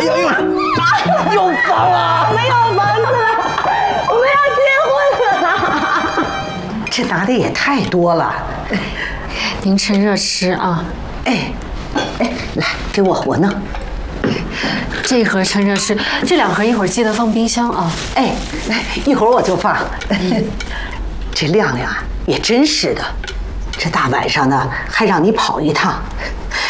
要用什有房了？ 没有房子了，我们要结婚了。 这拿的也太多了。 您趁热吃啊！ 哎，来给我弄。 这盒趁热吃，这2盒一会儿记得放冰箱啊。 哎，来一会儿我就放。这亮亮啊，也真是的，这大晚上的还让你跑一趟，